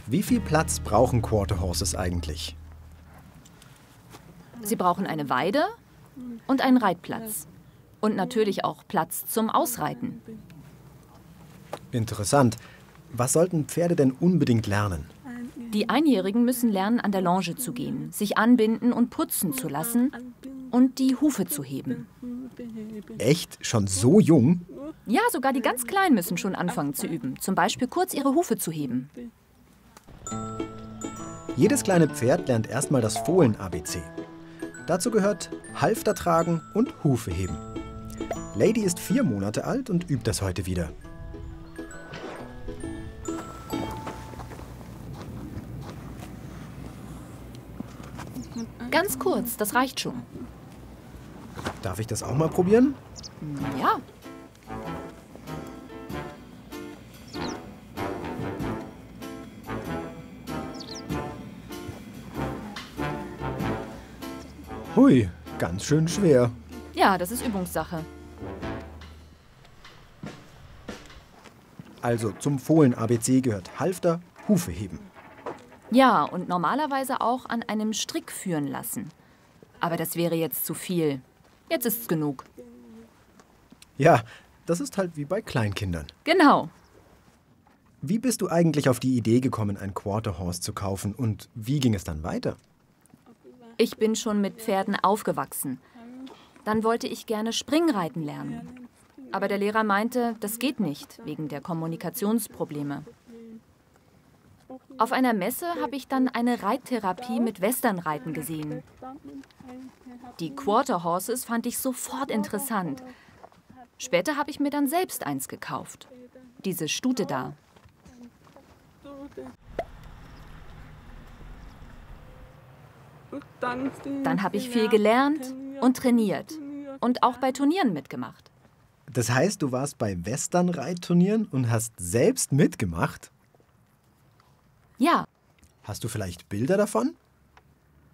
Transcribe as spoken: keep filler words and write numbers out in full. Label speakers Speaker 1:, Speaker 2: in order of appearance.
Speaker 1: Wie viel Platz brauchen Quarter Horses eigentlich?
Speaker 2: Sie brauchen eine Weide und einen Reitplatz. Und natürlich auch Platz zum Ausreiten.
Speaker 1: Interessant. Was sollten Pferde denn unbedingt lernen?
Speaker 2: Die Einjährigen müssen lernen, an der Longe zu gehen, sich anbinden und putzen zu lassen und die Hufe zu heben.
Speaker 1: Echt? Schon so jung?
Speaker 2: Ja, sogar die ganz Kleinen müssen schon anfangen zu üben. Zum Beispiel kurz ihre Hufe zu heben.
Speaker 1: Jedes kleine Pferd lernt erstmal das Fohlen-A B C. Dazu gehört Halfter tragen und Hufe heben. Lady ist vier Monate alt und übt das heute wieder.
Speaker 2: Ganz kurz, das reicht schon.
Speaker 1: Darf ich das auch mal probieren?
Speaker 2: Ja.
Speaker 1: Hui, ganz schön schwer.
Speaker 2: Ja, das ist Übungssache.
Speaker 1: Also zum Fohlen-A B C gehört Halfter, Hufe heben.
Speaker 2: Ja, und normalerweise auch an einem Strick führen lassen. Aber das wäre jetzt zu viel. Jetzt ist's genug.
Speaker 1: Ja, das ist halt wie bei Kleinkindern.
Speaker 2: Genau.
Speaker 1: Wie bist du eigentlich auf die Idee gekommen, ein Quarter Horse zu kaufen und wie ging es dann weiter?
Speaker 2: Ich bin schon mit Pferden aufgewachsen. Dann wollte ich gerne Springreiten lernen. Aber der Lehrer meinte, das geht nicht, wegen der Kommunikationsprobleme. Auf einer Messe habe ich dann eine Reittherapie mit Westernreiten gesehen. Die Quarter Horses fand ich sofort interessant. Später habe ich mir dann selbst eins gekauft. Diese Stute da. Dann habe ich viel gelernt und trainiert. Und auch bei Turnieren mitgemacht.
Speaker 1: Das heißt, du warst bei Westernreitturnieren und hast selbst mitgemacht?
Speaker 2: Ja.
Speaker 1: Hast du vielleicht Bilder davon?